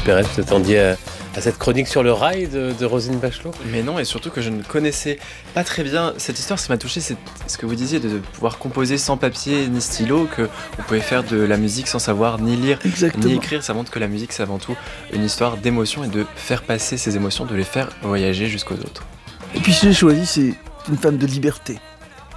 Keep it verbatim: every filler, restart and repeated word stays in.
Pérez, vous attendiez à, à cette chronique sur le rail de, de Roselyne Bachelot? Mais non, et surtout que je ne connaissais pas très bien cette histoire. Ce qui m'a touché, c'est ce que vous disiez, de pouvoir composer sans papier ni stylo, qu'on pouvait faire de la musique sans savoir ni lire, Exactement. ni écrire. Ça montre que la musique, c'est avant tout une histoire d'émotions et de faire passer ces émotions, de les faire voyager jusqu'aux autres. Et puis, si j'ai choisi, c'est une femme de liberté.